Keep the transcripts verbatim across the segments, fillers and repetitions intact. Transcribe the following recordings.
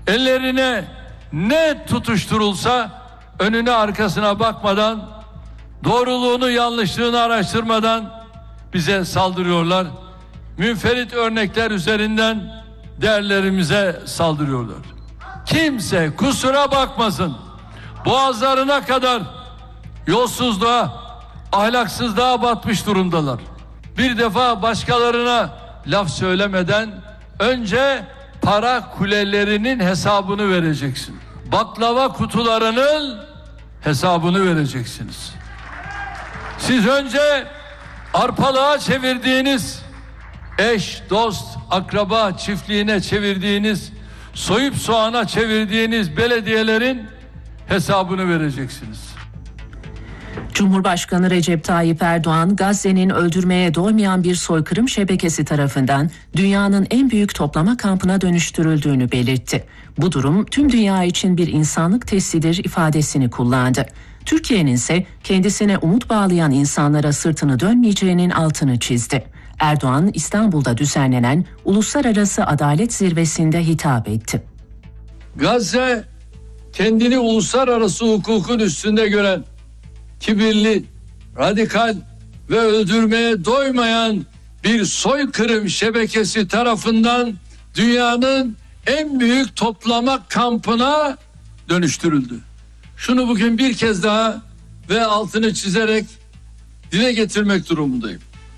ellerine ne tutuşturulsa önüne arkasına bakmadan, doğruluğunu yanlışlığını araştırmadan bize saldırıyorlar. Münferit örnekler üzerinden değerlerimize saldırıyorlar. Kimse kusura bakmasın, boğazlarına kadar yolsuzluğa, ahlaksızlığa batmış durumdalar. Bir defa başkalarına laf söylemeden önce para kulelerinin hesabını vereceksin. Baklava kutularının hesabını vereceksiniz. Siz önce arpalığa çevirdiğiniz, eş, dost, akraba çiftliğine çevirdiğiniz, soyup soğana çevirdiğiniz belediyelerin hesabını vereceksiniz. Cumhurbaşkanı Recep Tayyip Erdoğan, Gazze'nin öldürmeye doymayan bir soykırım şebekesi tarafından dünyanın en büyük toplama kampına dönüştürüldüğünü belirtti. Bu durum tüm dünya için bir insanlık testidir ifadesini kullandı. Türkiye'nin ise kendisine umut bağlayan insanlara sırtını dönmeyeceğinin altını çizdi. Erdoğan, İstanbul'da düzenlenen Uluslararası Adalet Zirvesi'nde hitap etti. Gazze kendini uluslararası hukukun üstünde gören, kibirli, radikal ve öldürmeye doymayan bir soykırım şebekesi tarafından dünyanın en büyük toplama kampına dönüştürüldü. Şunu bugün bir kez daha ve altını çizerek dile getirmek durumundayım.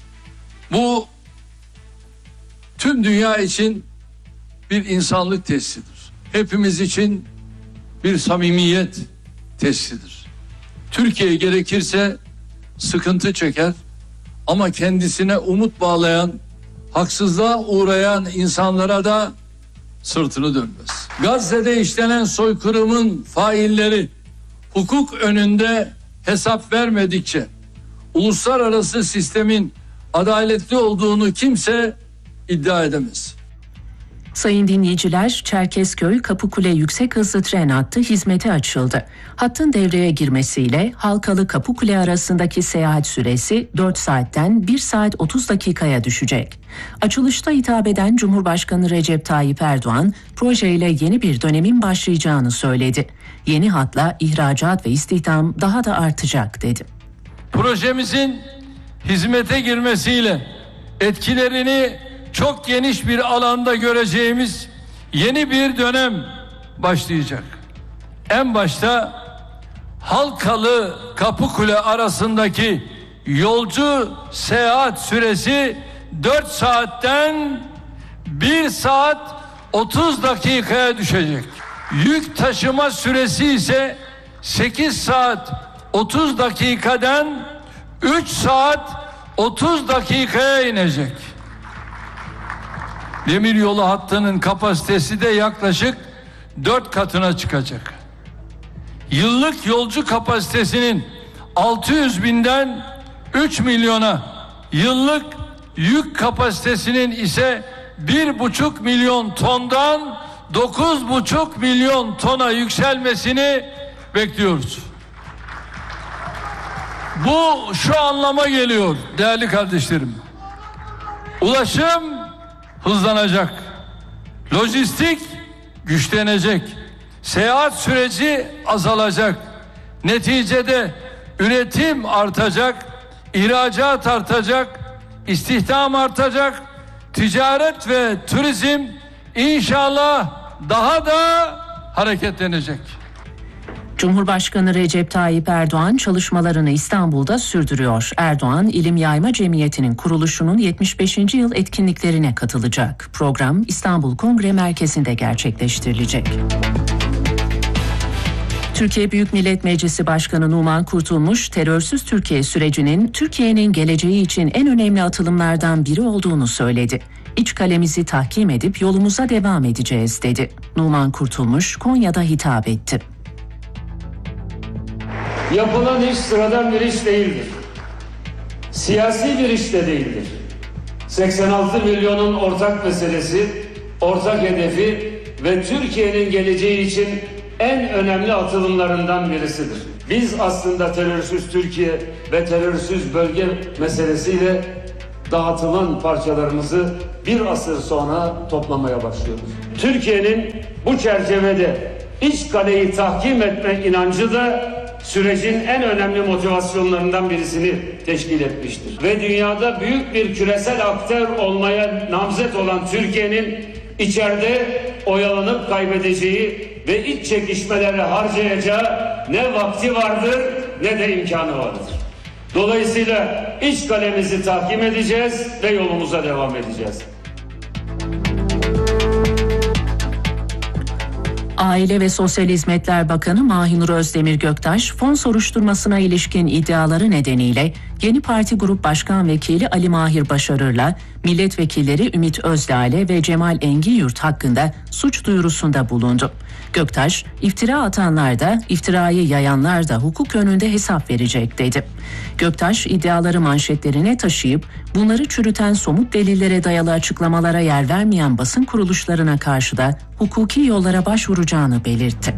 Bu tüm dünya için bir insanlık testidir. Hepimiz için bir samimiyet testidir. Türkiye gerekirse sıkıntı çeker ama kendisine umut bağlayan, haksızlığa uğrayan insanlara da sırtını dönmez. Gazze'de işlenen soykırımın failleri hukuk önünde hesap vermedikçe uluslararası sistemin adaletli olduğunu kimse iddia edemez. Sayın dinleyiciler, Çerkezköy Kapıkule yüksek hızlı tren hattı hizmete açıldı. Hattın devreye girmesiyle Halkalı Kapıkule arasındaki seyahat süresi dört saatten bir saat otuz dakikaya düşecek. Açılışta hitap eden Cumhurbaşkanı Recep Tayyip Erdoğan, projeyle yeni bir dönemin başlayacağını söyledi. Yeni hatla ihracat ve istihdam daha da artacak dedi. Projemizin hizmete girmesiyle etkilerini çok geniş bir alanda göreceğimiz yeni bir dönem başlayacak. En başta Halkalı Kapıkule arasındaki yolcu seyahat süresi dört saatten bir saat otuz dakikaya düşecek. Yük taşıma süresi ise sekiz saat otuz dakikadan üç saat otuz dakikaya inecek. Demiryolu hattının kapasitesi de yaklaşık dört katına çıkacak. Yıllık yolcu kapasitesinin altı yüz binden üç milyona, yıllık yük kapasitesinin ise bir buçuk milyon tondan dokuz buçuk milyon tona yükselmesini bekliyoruz. Bu şu anlama geliyor değerli kardeşlerim. Ulaşım hızlanacak. Lojistik güçlenecek. Seyahat süreci azalacak. Neticede üretim artacak, ihracat artacak, istihdam artacak, ticaret ve turizm inşallah daha da hareketlenecek. Cumhurbaşkanı Recep Tayyip Erdoğan çalışmalarını İstanbul'da sürdürüyor. Erdoğan, İlim Yayma Cemiyeti'nin kuruluşunun yetmiş beşinci yıl etkinliklerine katılacak. Program İstanbul Kongre Merkezi'nde gerçekleştirilecek. Türkiye Büyük Millet Meclisi Başkanı Numan Kurtulmuş, terörsüz Türkiye sürecinin Türkiye'nin geleceği için en önemli atılımlardan biri olduğunu söyledi. İç kalemizi tahkim edip yolumuza devam edeceğiz dedi. Numan Kurtulmuş, Konya'da hitap etti. Yapılan iş sıradan bir iş değildir. Siyasi bir iş de değildir. seksen altı milyonun ortak meselesi, ortak hedefi ve Türkiye'nin geleceği için en önemli atılımlarından birisidir. Biz aslında terörsüz Türkiye ve terörsüz bölge meselesiyle dağıtılan parçalarımızı bir asır sonra toplamaya başlıyoruz. Türkiye'nin bu çerçevede iç kaleyi tahkim etme inancı da sürecin en önemli motivasyonlarından birisini teşkil etmiştir. Ve dünyada büyük bir küresel aktör olmaya namzet olan Türkiye'nin içeride oyalanıp kaybedeceği ve iç çekişmelere harcayacağı ne vakti vardır ne de imkanı vardır. Dolayısıyla iç kalemizi tahkim edeceğiz ve yolumuza devam edeceğiz. Aile ve Sosyal Hizmetler Bakanı Mahinur Özdemir Göktaş, fon soruşturmasına ilişkin iddiaları nedeniyle Yeni Parti Grup Başkan Vekili Ali Mahir Başarır'la milletvekilleri Ümit Özdağ'le ve Cemal Engiyurt hakkında suç duyurusunda bulundu. Göktaş, iftira atanlar da, iftirayı yayanlar da hukuk önünde hesap verecek dedi. Göktaş, iddiaları manşetlerine taşıyıp bunları çürüten somut delillere dayalı açıklamalara yer vermeyen basın kuruluşlarına karşı da hukuki yollara başvuracağını belirtti.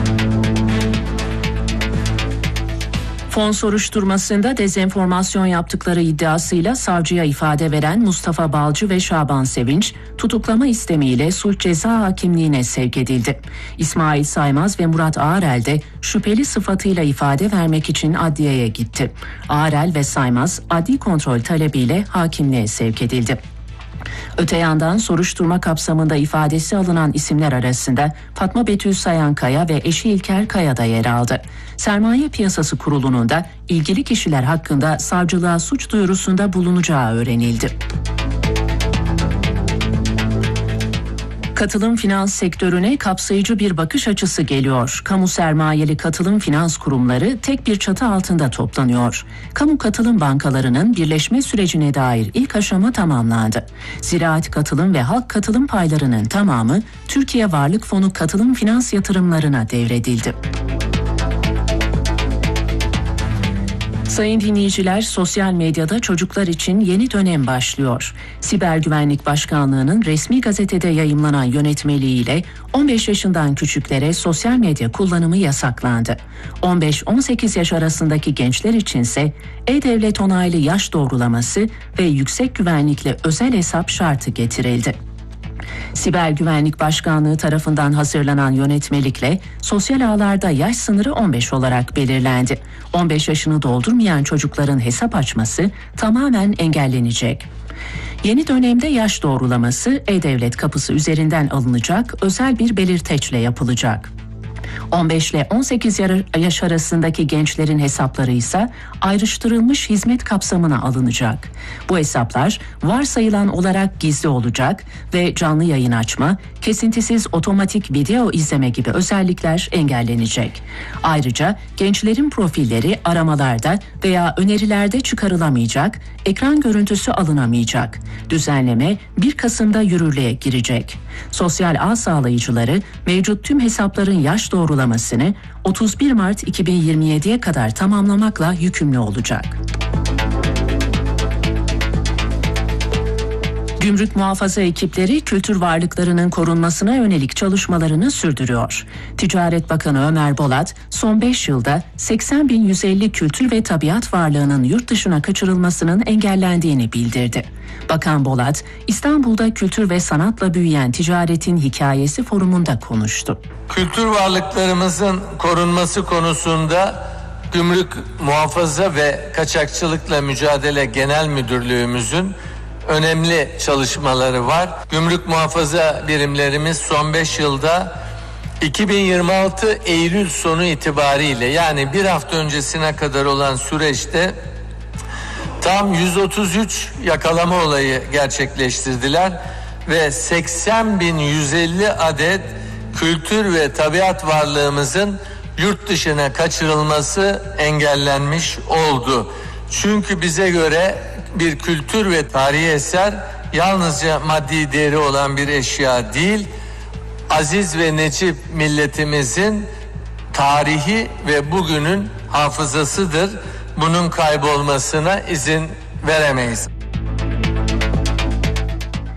Fon soruşturmasında dezenformasyon yaptıkları iddiasıyla savcıya ifade veren Mustafa Balcı ve Şaban Sevinç, tutuklama istemiyle sulh ceza hakimliğine sevk edildi. İsmail Saymaz ve Murat Ağarel de şüpheli sıfatıyla ifade vermek için adliyeye gitti. Ağarel ve Saymaz adli kontrol talebiyle hakimliğe sevk edildi. Öte yandan soruşturma kapsamında ifadesi alınan isimler arasında Fatma Betül Sayankaya ve eşi İlker Kaya da yer aldı. Sermaye Piyasası Kurulu'nun da ilgili kişiler hakkında savcılığa suç duyurusunda bulunacağı öğrenildi. Katılım finans sektörüne kapsayıcı bir bakış açısı geliyor. Kamu sermayeli katılım finans kurumları tek bir çatı altında toplanıyor. Kamu katılım bankalarının birleşme sürecine dair ilk aşama tamamlandı. Ziraat katılım ve halk katılım paylarının tamamı Türkiye Varlık Fonu katılım finans yatırımlarına devredildi. Sayın dinleyiciler, sosyal medyada çocuklar için yeni dönem başlıyor. Siber Güvenlik Başkanlığı'nın resmi gazetede yayımlanan yönetmeliğiyle on beş yaşından küçüklere sosyal medya kullanımı yasaklandı. on beş on sekiz yaş arasındaki gençler içinse e-devlet onaylı yaş doğrulaması ve yüksek güvenlikli özel hesap şartı getirildi. Siber Güvenlik Başkanlığı tarafından hazırlanan yönetmelikle sosyal ağlarda yaş sınırı on beş olarak belirlendi. on beş yaşını doldurmayan çocukların hesap açması tamamen engellenecek. Yeni dönemde yaş doğrulaması e-devlet kapısı üzerinden alınacak, özel bir belirteçle yapılacak. on beş ile on sekiz yaş arasındaki gençlerin hesapları ise ayrıştırılmış hizmet kapsamına alınacak. Bu hesaplar varsayılan olarak gizli olacak ve canlı yayın açma, kesintisiz otomatik video izleme gibi özellikler engellenecek. Ayrıca gençlerin profilleri aramalarda veya önerilerde çıkarılamayacak, ekran görüntüsü alınamayacak. Düzenleme bir Kasım'da yürürlüğe girecek. Sosyal ağ sağlayıcıları mevcut tüm hesapların yaş doğrulamasını otuz bir Mart iki bin yirmi yediye kadar tamamlamakla yükümlü olacak. Gümrük muhafaza ekipleri kültür varlıklarının korunmasına yönelik çalışmalarını sürdürüyor. Ticaret Bakanı Ömer Bolat, son beş yılda seksen bin yüz elli kültür ve tabiat varlığının yurt dışına kaçırılmasının engellendiğini bildirdi. Bakan Bolat, İstanbul'da kültür ve sanatla büyüyen ticaretin hikayesi forumunda konuştu. Kültür varlıklarımızın korunması konusunda Gümrük Muhafaza ve Kaçakçılıkla Mücadele Genel Müdürlüğümüzün önemli çalışmaları var. Gümrük muhafaza birimlerimiz son beş yılda iki bin yirmi altı Eylül sonu itibariyle, yani bir hafta öncesine kadar olan süreçte tam yüz otuz üç yakalama olayı gerçekleştirdiler ve seksen bin yüz elli adet kültür ve tabiat varlığımızın yurt dışına kaçırılması engellenmiş oldu. Çünkü bize göre bir kültür ve tarihi eser yalnızca maddi değeri olan bir eşya değil, aziz ve necip milletimizin tarihi ve bugünün hafızasıdır. Bunun kaybolmasına izin veremeyiz.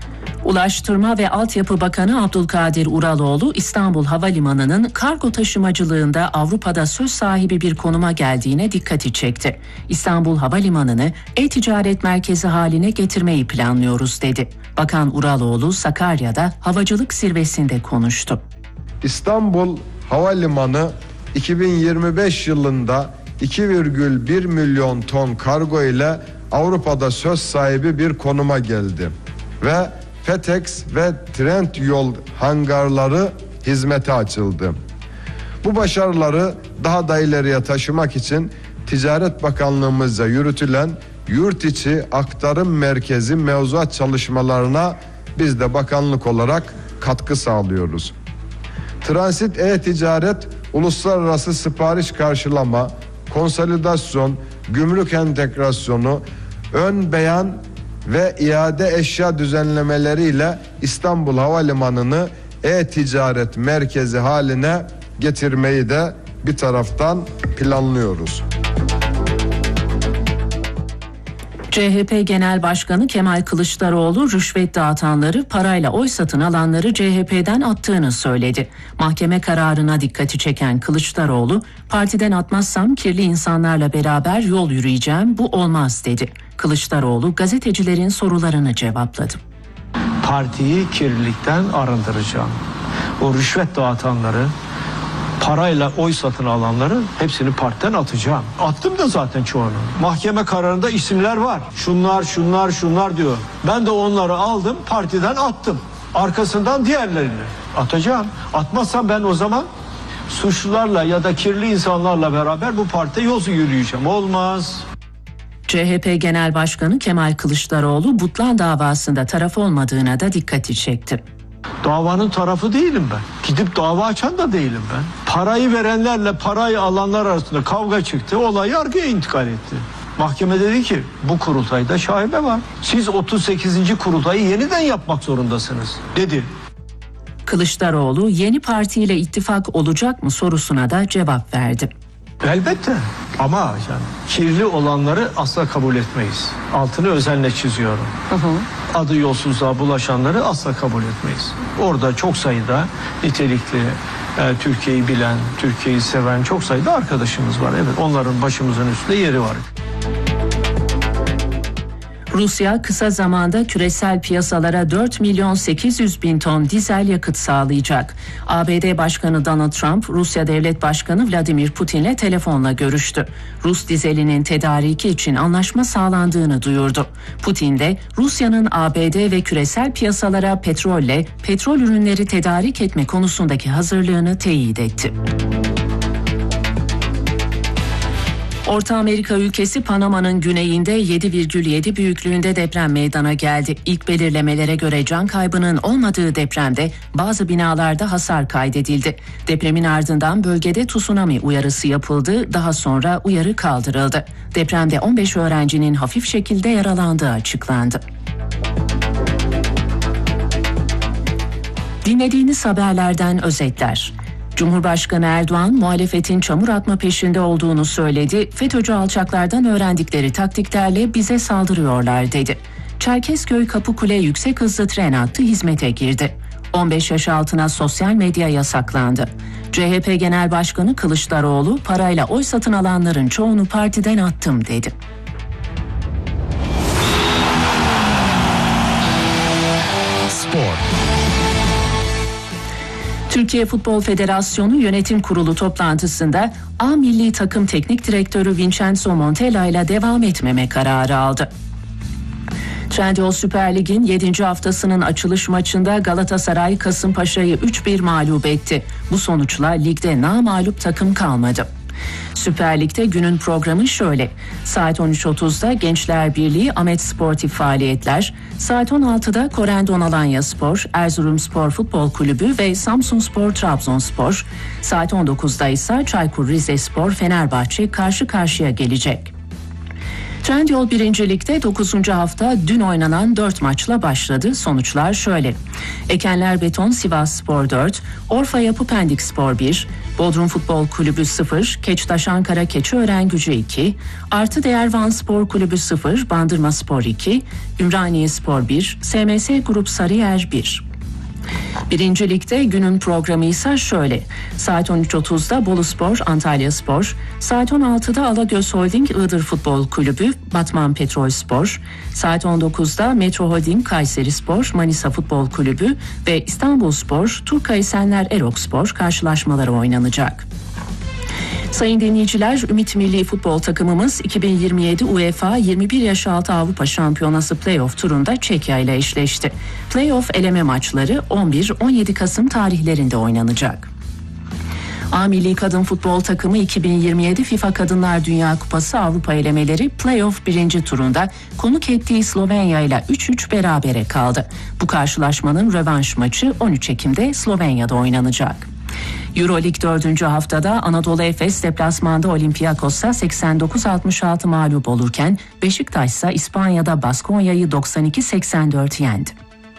Ulaştırma ve Altyapı Bakanı Abdülkadir Uraloğlu, İstanbul Havalimanı'nın kargo taşımacılığında Avrupa'da söz sahibi bir konuma geldiğine dikkati çekti. İstanbul Havalimanı'nı e-ticaret merkezi haline getirmeyi planlıyoruz dedi. Bakan Uraloğlu, Sakarya'da havacılık zirvesinde konuştu. İstanbul Havalimanı iki bin yirmi beş yılında iki virgül bir milyon ton kargo ile Avrupa'da söz sahibi bir konuma geldi ve FedEx ve Trendyol hangarları hizmete açıldı. Bu başarıları daha da ileriye taşımak için Ticaret Bakanlığımızca yürütülen yurt içi aktarım merkezi mevzuat çalışmalarına biz de bakanlık olarak katkı sağlıyoruz. Transit e-ticaret, uluslararası sipariş karşılama, konsolidasyon, gümrük entegrasyonu, ön beyan ve iade eşya düzenlemeleriyle İstanbul Havalimanı'nı e-ticaret merkezi haline getirmeyi de bir taraftan planlıyoruz. C H P Genel Başkanı Kemal Kılıçdaroğlu, rüşvet dağıtanları, parayla oy satın alanları C H P'den attığını söyledi. Mahkeme kararına dikkati çeken Kılıçdaroğlu, partiden atmazsam kirli insanlarla beraber yol yürüyeceğim, bu olmaz dedi. Kılıçdaroğlu gazetecilerin sorularını cevapladı. Partiyi kirlilikten arındıracağım. O rüşvet dağıtanları, parayla oy satın alanların hepsini partiden atacağım. Attım da zaten çoğunu. Mahkeme kararında isimler var. Şunlar, şunlar, şunlar diyor. Ben de onları aldım, partiden attım. Arkasından diğerlerini atacağım. Atmazsam ben o zaman suçlularla ya da kirli insanlarla beraber bu partide yol yürüyeceğim. Olmaz. C H P Genel Başkanı Kemal Kılıçdaroğlu, Butlan davasında taraf olmadığına da dikkati çekti. Davanın tarafı değilim ben. Gidip dava açan da değilim ben. Parayı verenlerle parayı alanlar arasında kavga çıktı. Olay yargıya intikal etti. Mahkeme dedi ki bu kurultayda şaibe var. Siz otuz sekizinci kurultayı yeniden yapmak zorundasınız dedi. Kılıçdaroğlu, yeni partiyle ittifak olacak mı sorusuna da cevap verdi. Elbette ama yani kirli olanları asla kabul etmeyiz. Altını özenle çiziyorum. Hı hı. Adı yolsuzluğa bulaşanları asla kabul etmeyiz. Orada çok sayıda nitelikli, e, Türkiye'yi bilen, Türkiye'yi seven çok sayıda arkadaşımız var. Evet, onların başımızın üstünde yeri var. Rusya kısa zamanda küresel piyasalara dört milyon sekiz yüz bin ton dizel yakıt sağlayacak. A B D Başkanı Donald Trump, Rusya Devlet Başkanı Vladimir Putin'le telefonla görüştü. Rus dizelinin tedariki için anlaşma sağlandığını duyurdu. Putin de Rusya'nın A B D ve küresel piyasalara petrolle petrol ürünleri tedarik etme konusundaki hazırlığını teyit etti. Orta Amerika ülkesi Panama'nın güneyinde yedi virgül yedi büyüklüğünde deprem meydana geldi. İlk belirlemelere göre can kaybının olmadığı depremde bazı binalarda hasar kaydedildi. Depremin ardından bölgede tsunami uyarısı yapıldı, daha sonra uyarı kaldırıldı. Depremde on beş öğrencinin hafif şekilde yaralandığı açıklandı. Dinlediğiniz haberlerden özetler. Cumhurbaşkanı Erdoğan, muhalefetin çamur atma peşinde olduğunu söyledi. FETÖ'cü alçaklardan öğrendikleri taktiklerle bize saldırıyorlar dedi. Çerkezköy Kapıkule yüksek hızlı tren hattı hizmete girdi. on beş yaş altına sosyal medya yasaklandı. C H P Genel Başkanı Kılıçdaroğlu, parayla oy satın alanların çoğunu partiden attım dedi. Spor. Türkiye Futbol Federasyonu Yönetim Kurulu toplantısında A Milli Takım Teknik Direktörü Vincenzo Montella ile devam etmeme kararı aldı. Trendyol Süper Lig'in yedinci haftasının açılış maçında Galatasaray Kasımpaşa'yı üç bir mağlup etti. Bu sonuçla ligde namağlup takım kalmadı. Süper Lig'de günün programı şöyle. Saat on üç otuzda Gençler Birliği Ahmet Sportif Faaliyetler, saat on altıda Korendon Alanya Spor, Erzurumspor Futbol Kulübü ve Samsunspor Trabzonspor, saat on dokuzda ise Çaykur Rizespor Fenerbahçe karşı karşıya gelecek. Trendyol birinci Lig'de dokuzuncu hafta dün oynanan dört maçla başladı. Sonuçlar şöyle: Ekenler Beton Sivasspor dört, Orfa Yapı Pendikspor bir, Bodrum Futbol Kulübü sıfır, Keçtaş Ankara Keçiören Gücü iki, Artı Değer Van Spor Kulübü sıfır, Bandırmaspor iki, Ümraniyespor bir, S M S Grup Sarıyer bir. Birinci Lig'de günün programı ise şöyle: saat on üç otuzda Boluspor Antalyaspor, saat on altıda Alagöz Holding Iğdır Futbol Kulübü Batman Petrolspor, saat on dokuzda Metro Holding Kayserispor Manisa Futbol Kulübü ve İstanbulspor Turka Esenler Erokspor karşılaşmaları oynanacak. Sayın dinleyiciler, Ümit Milli Futbol takımımız iki bin yirmi yedi UEFA yirmi bir yaş altı Avrupa Şampiyonası Playoff turunda Çekya ile eşleşti. Playoff eleme maçları on bir on yedi Kasım tarihlerinde oynanacak. A Milli Kadın Futbol takımı iki bin yirmi yedi FIFA Kadınlar Dünya Kupası Avrupa elemeleri Playoff birinci turunda konuk ettiği Slovenya ile üç üç berabere kaldı. Bu karşılaşmanın rövanş maçı on üç Ekim'de Slovenya'da oynanacak. Euroleague dördüncü haftada Anadolu Efes deplasmanda Olympiakos'a seksen dokuz altmış altı mağlup olurken Beşiktaş ise İspanya'da Baskonya'yı doksan iki seksen dört yendi.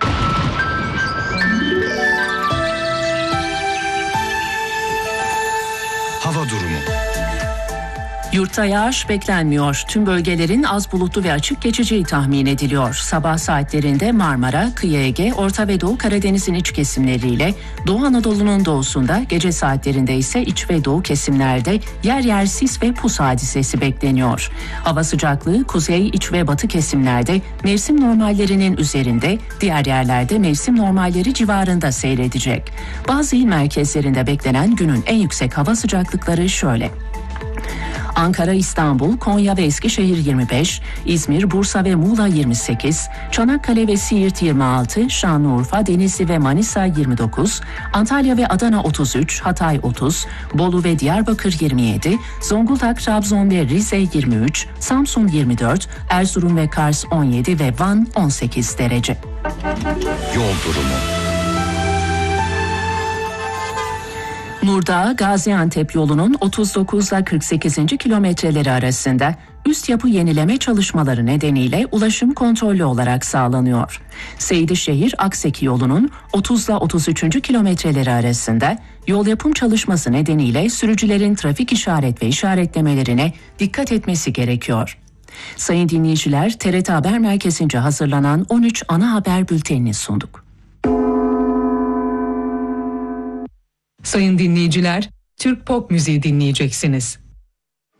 Hava durumu. Yurtta yağış beklenmiyor. Tüm bölgelerin az bulutlu ve açık geçeceği tahmin ediliyor. Sabah saatlerinde Marmara, Kıyı Ege, Orta ve Doğu Karadeniz'in iç kesimleriyle Doğu Anadolu'nun doğusunda, gece saatlerinde ise iç ve doğu kesimlerde yer yer sis ve pus hadisesi bekleniyor. Hava sıcaklığı kuzey, iç ve batı kesimlerde mevsim normallerinin üzerinde, diğer yerlerde mevsim normalleri civarında seyredecek. Bazı il merkezlerinde beklenen günün en yüksek hava sıcaklıkları şöyle: Ankara, İstanbul, Konya ve Eskişehir yirmi beş, İzmir, Bursa ve Muğla yirmi sekiz, Çanakkale ve Siirt yirmi altı, Şanlıurfa, Denizli ve Manisa yirmi dokuz, Antalya ve Adana otuz üç, Hatay otuz, Bolu ve Diyarbakır yirmi yedi, Zonguldak, Trabzon ve Rize yirmi üç, Samsun yirmi dört, Erzurum ve Kars on yedi ve Van on sekiz derece. Yol durumu. Nurdağ Gaziantep yolunun otuz dokuz ile kırk sekizinci kilometreleri arasında üst yapı yenileme çalışmaları nedeniyle ulaşım kontrollü olarak sağlanıyor. Seydişehir Akseki yolunun otuz ile otuz üçüncü kilometreleri arasında yol yapım çalışması nedeniyle sürücülerin trafik işaret ve işaretlemelerine dikkat etmesi gerekiyor. Sayın dinleyiciler, T R T Haber Merkezi'nce hazırlanan on üç ana haber bültenini sunduk. Sayın dinleyiciler, Türk pop müziği dinleyeceksiniz.